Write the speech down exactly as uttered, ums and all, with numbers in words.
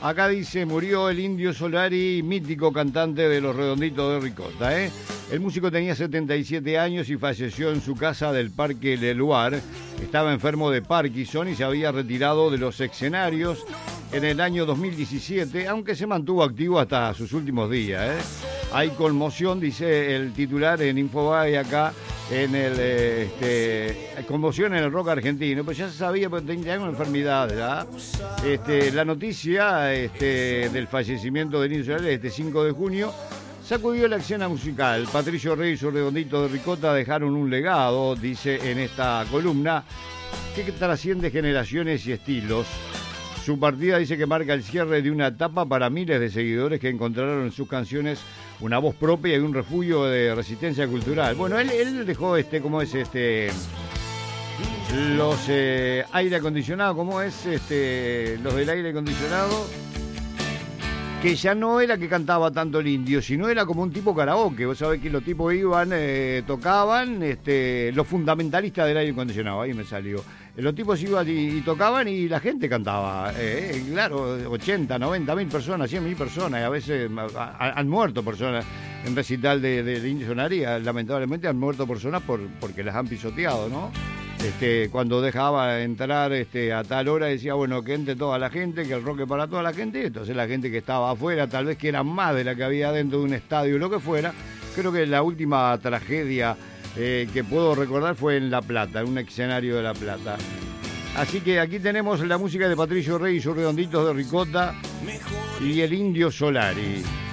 Acá dice, murió el Indio Solari, mítico cantante de Los Redonditos de Ricota, ¿eh? El músico tenía setenta y siete años y falleció en su casa del Parque Leluar. Estaba enfermo de Parkinson y se había retirado de los escenarios en el año dos mil diecisiete, aunque se mantuvo activo hasta sus últimos días, ¿eh? Hay conmoción, dice el titular en Infobae acá, en el este, conmoción en el rock argentino, pues ya se sabía, porque tenía una enfermedad, ¿verdad? Este, la noticia este, del fallecimiento de Indio Solari este cinco de junio sacudió la escena musical. Patricio Rey y su Redondito de Ricota dejaron un legado, dice en esta columna, que trasciende generaciones y estilos. Su partida dice que marca el cierre de una etapa para miles de seguidores que encontraron en sus canciones una voz propia y un refugio de resistencia cultural. Bueno, él, él dejó este, ¿cómo es este? Los eh, aire acondicionado, ¿cómo es este? Los del aire acondicionado, que ya no era que cantaba tanto el Indio, sino era como un tipo karaoke. Vos sabés que los tipos iban, eh, tocaban, este, los fundamentalistas del aire acondicionado, ahí me salió. Los tipos iban y, y tocaban y la gente cantaba. Eh, claro, ochenta, noventa mil personas, cien mil personas, y a veces a, a, han muerto personas en recital de, de, de Indio Solari. Lamentablemente han muerto personas por, porque las han pisoteado, ¿no? Este, cuando dejaba entrar este, a tal hora decía, bueno, que entre toda la gente, que el rock es para toda la gente. Entonces la gente que estaba afuera, tal vez que era más de la que había dentro de un estadio o lo que fuera. Creo que la última tragedia eh, que puedo recordar fue en La Plata, en un escenario de La Plata. Así que aquí tenemos la música de Patricio Rey y sus Redonditos de Ricota y el Indio Solari.